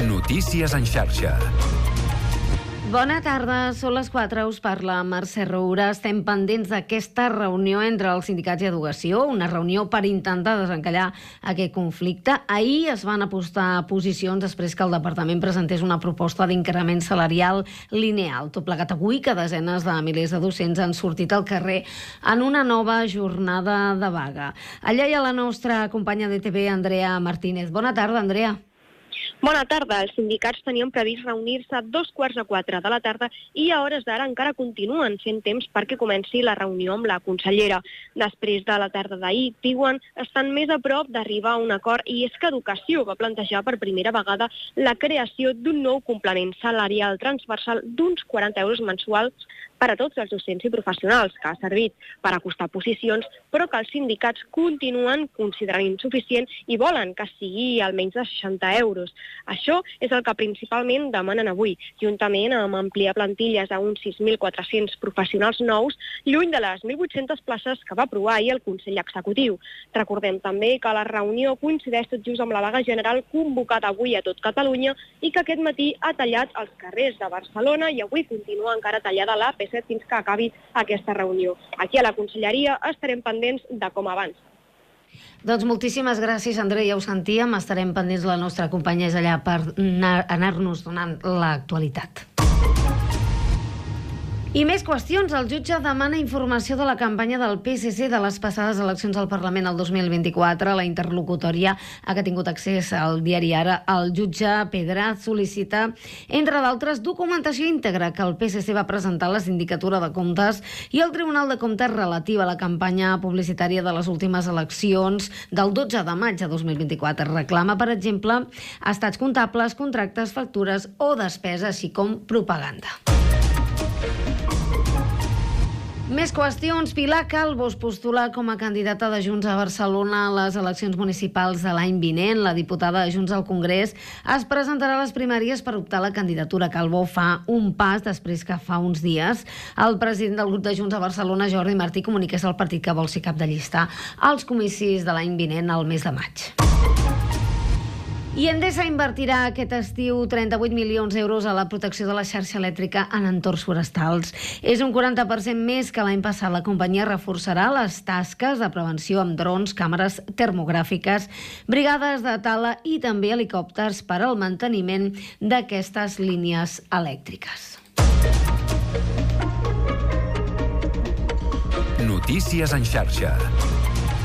Notícies en xarxa. Bona tarda, són les 4, us parla Mercè Roura. Estem pendents d'aquesta reunió entre els sindicats i educació, una reunió per intentar desencallar aquest conflicte. Ahir es van apostar posicions després que el departament presentés una proposta d'increment salarial lineal. Tot plegat avui que desenes de milers de docents han sortit al carrer en una nova jornada de vaga. Allà hi ha la nostra companya d'ETV, Andrea Martínez. Bona tarda, Andrea. Bona tarda. Els sindicats tenien previst reunir-se a 3:45 de la tarda i a hores d'ara encara continuen fent temps perquè comenci la reunió amb la consellera. Després de la tarda d'ahir, diuen, estan més a prop d'arribar a un acord i és que Educació va plantejar per primera vegada la creació d'un nou complement salarial transversal d'uns 40 euros mensuals per a tots els docents i professionals, que ha servit per acostar posicions, però que els sindicats continuen considerant insuficient i volen que sigui almenys de 60 euros. Això és el que principalment demanen avui, juntament amb ampliar plantilles a uns 6.400 professionals nous, lluny de les 1.800 places que va aprovar ahir el Consell Executiu. Recordem també que la reunió coincideix tot just amb la vaga general convocada avui a tot Catalunya i que aquest matí ha tallat els carrers de Barcelona i avui continua encara tallada l'AP7 fins que acabi aquesta reunió. Aquí a la Conselleria estarem pendents de com avança. Doncs moltíssimes gràcies, Andrea, ja ho sentíem. Estarem pendents, la nostra companya és allà per anar-nos donant l'actualitat. I més qüestions. El jutge demana informació de la campanya del PSC de les passades eleccions al Parlament el 2024. La interlocutòria a què ha tingut accés al diari Ara, el jutge Pedraz sol·licita, entre d'altres, documentació íntegra que el PSC va presentar a la Sindicatura de Comptes i al Tribunal de Comptes relativa a la campanya publicitària de les últimes eleccions del 12 de maig de 2024. Reclama, per exemple, estats comptables, contractes, factures o despesa, així com propaganda. Més qüestions. Pilar Calvo es postula com a candidata de Junts a Barcelona a les eleccions municipals de l'any vinent. La diputada de Junts al Congrés es presentarà a les primàries per optar a la candidatura. Calvo fa un pas després que fa uns dies el president del grup de Junts a Barcelona, Jordi Martí, comuniqués al partit que vol ser cap de llista als comicis de l'any vinent, al mes de maig. I Endesa invertirà aquest estiu 38 milions d'euros a la protecció de la xarxa elèctrica en entorns forestals. És un 40% més que l'any passat. La companyia reforçarà les tasques de prevenció amb drons, càmeres termogràfiques, brigades de tala i també helicòpters per al manteniment d'aquestes línies elèctriques. Notícies en xarxa.